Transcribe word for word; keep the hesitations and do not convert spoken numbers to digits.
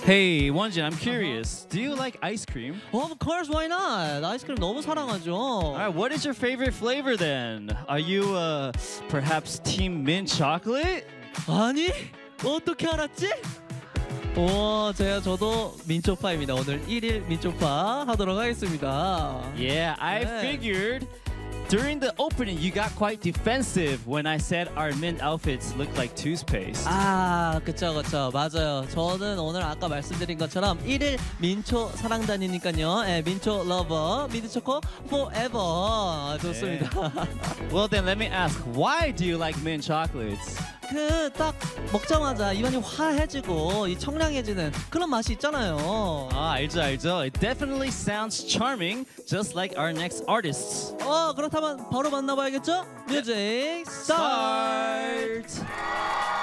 Hey, Wonjin, I'm curious. Do you like ice cream? Oh, of course, why not? 아이스크림 너무 사랑하죠. All right, what is your favorite flavor then? Are you uh, perhaps team mint chocolate? 아니? 어떻게 알았지? 오, 제가 저도 민초파입니다. 오늘 일 일 민초파 하도록 하겠습니다. Yeah, I 네. figured. During the opening, you got quite defensive when I said our mint outfits look like toothpaste. 아, 그쵸, 그쵸. 맞아요. 저는 오늘 아까 말씀드린 것처럼 일 일 민초 사랑단이니까요. 예, 민초 러버, 민초코 forever. 좋습니다. Well, then let me ask, why do you like mint chocolates? 그 딱 먹자마자 입안이 화해지고 이 청량해지는 그런 맛이 있잖아요. 아, 알죠, 알죠. It definitely sounds charming, just like our next artists. 어, 그렇다면 바로 만나봐야겠죠? 뮤직 스타트!